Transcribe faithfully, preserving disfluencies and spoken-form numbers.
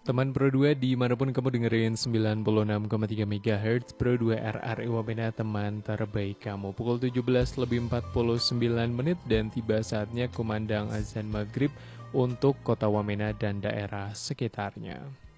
Teman Pro dua dimanapun kamu dengerin sembilan puluh enam koma tiga MHz Pro dua R R I Wamena, teman terbaik kamu. Pukul tujuh belas lebih empat puluh sembilan menit dan tiba saatnya kumandang azan maghrib untuk kota Wamena dan daerah sekitarnya.